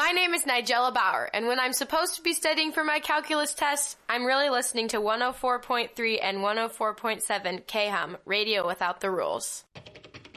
My name is Nigella Bauer, and when I'm supposed to be studying for my calculus test, I'm really listening to 104.3 and 104.7 KHUM, Radio Without the Rules.